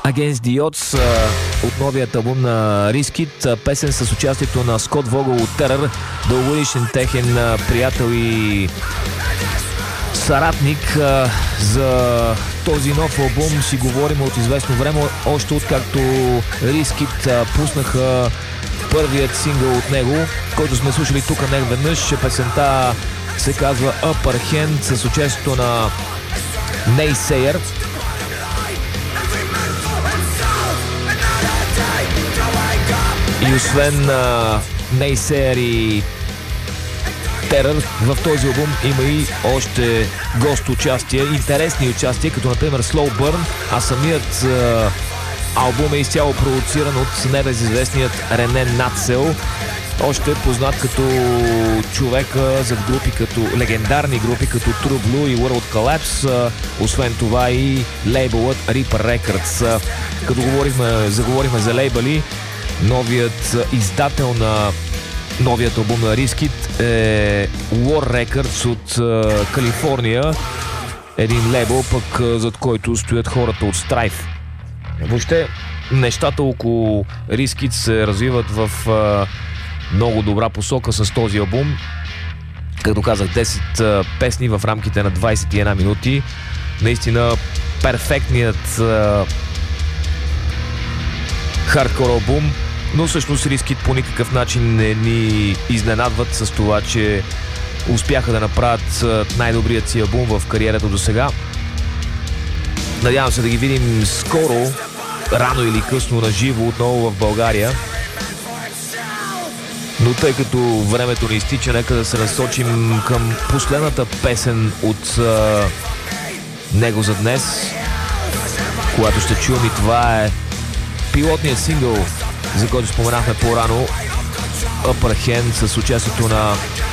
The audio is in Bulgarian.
Against the Odds от новият албум на Riskit, песен с участието на Скот Вогъл от Терър, дългогодишен техен приятел и съратник. За този нов албум си говорим от известно време, още откакто Riskit пуснаха първият сингъл от него, който сме слушали тук не веднъж. Песента се казва Upper Hand с участието на Naysayer. И освен Naysayer и Терър, в този албум има и още гост участия, интересни участия, като например Slow Burn, а самият албум е изцяло продуциран от небезизвестният Рене Нацел, още познат като човека зад групи като легендарни групи като True Blue и World Collapse, освен това и лейбълът Reaper Records. Като заговорихме за лейбъли, новият издател на новият албум на Riskit е War Records от Калифорния, един лейбъл пък зад който стоят хората от Strife. Въобще нещата около Riskit се развиват в много добра посока с този албум. Както казах, 10 песни в рамките на 21 минути. Наистина перфектният хардкор албум, но всъщност Riskit по никакъв начин не ни изненадват с това, че успяха да направят най-добрият си албум в кариерата до сега. Надявам се да ги видим скоро, рано или късно на живо отново в България. Но тъй като времето ни изтича, нека да се насочим към последната песен от него за днес, която ще чуем, и това е пилотният сингъл, за който споменахме по-рано, Upper Hand, с участието на